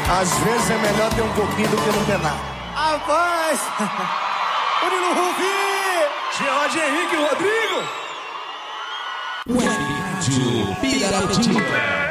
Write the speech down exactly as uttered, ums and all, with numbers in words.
Às vezes é melhor ter um pouquinho do que não ter nada. Rapaz! Murilo Rufi! Gerard Henrique Rodrigo! Web Rádio Pirapotinga.